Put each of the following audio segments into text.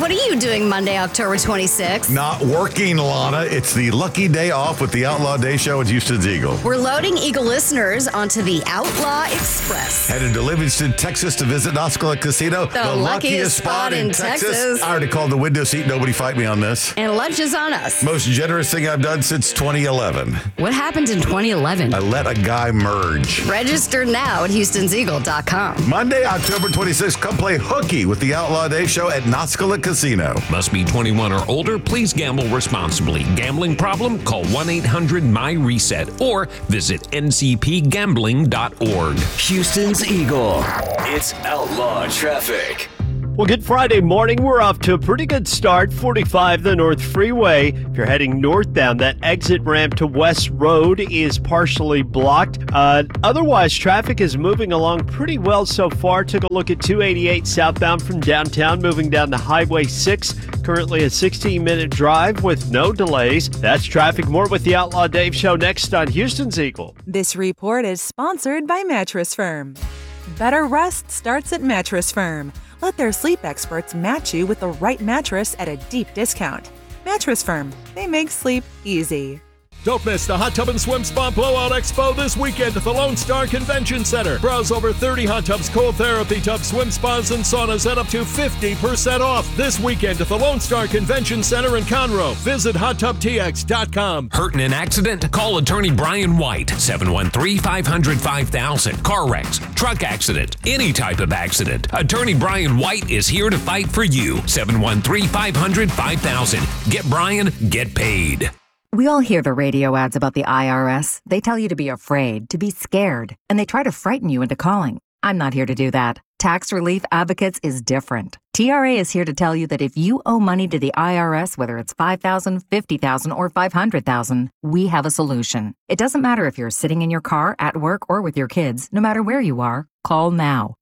what are you doing Monday, October 26th? Not working, Lana. It's the lucky day off with the Outlaw Day Show at Houston's Eagle. We're loading Eagle listeners onto the Outlaw Express. Headed to Livingston, Texas to visit Nascala Casino, the luckiest spot in Texas. I already called the window seat. Nobody fight me on this. And lunch is on us. Most generous thing I've done since 2011. What happened in 2011? I let a guy merge. Register now at HoustonsEagle.com. Monday, October 26th, come play hooky with the Outlaw Day Show at Nascala Casino. Must be 21 or older. Please gamble responsibly. Gambling problem? Call 1-800-MY-RESET or visit ncpgambling.org. Houston's Eagle. It's Outlaw Traffic. Well, good Friday morning. We're off to a pretty good start. 45, the North Freeway. If you're heading northbound, that exit ramp to West Road is partially blocked. Otherwise, traffic is moving along pretty well so far. Took a look at 288 southbound from downtown, moving down to Highway 6. Currently a 16-minute drive with no delays. That's traffic. More with the Outlaw Dave Show next on Houston's Eagle. This report is sponsored by Mattress Firm. Better rest starts at Mattress Firm. Let their sleep experts match you with the right mattress at a deep discount. Mattress Firm. They make sleep easy. Don't miss the Hot Tub and Swim Spa Blowout Expo this weekend at the Lone Star Convention Center. Browse over 30 hot tubs, cold therapy tubs, swim spas, and saunas at up to 50% off this weekend at the Lone Star Convention Center in Conroe. Visit hottubtx.com. Hurt in an accident? Call attorney Brian White, 713-500-5000. Car wrecks, truck accident, any type of accident. Attorney Brian White is here to fight for you. 713-500-5000. Get Brian, get paid. We all hear the radio ads about the IRS. They tell you to be afraid, to be scared, and they try to frighten you into calling. I'm not here to do that. Tax Relief Advocates is different. TRA is here to tell you that if you owe money to the IRS, whether it's $5,000, $50,000, or $500,000, we have a solution. It doesn't matter if you're sitting in your car, at work, or with your kids. No matter where you are, call now.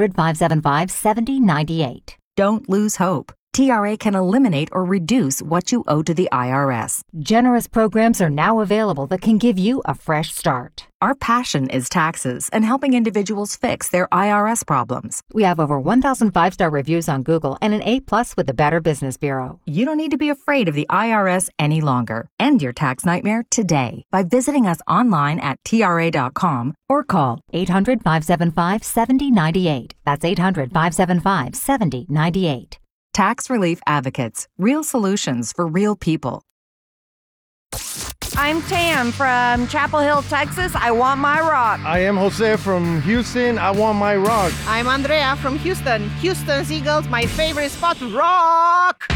800-575-7098. Don't lose hope. TRA can eliminate or reduce what you owe to the IRS. Generous programs are now available that can give you a fresh start. Our passion is taxes and helping individuals fix their IRS problems. We have over 1,000 5-star reviews on Google and an A+ with the Better Business Bureau. You don't need to be afraid of the IRS any longer. End your tax nightmare today by visiting us online at TRA.com or call 800-575-7098. That's 800-575-7098. Tax Relief Advocates. Real solutions for real people. I'm Tam from Chapel Hill, Texas. I want my rock. I am Jose from Houston. I want my rock. I'm Andrea from Houston. Houston's Eagles, my favorite spot, rock.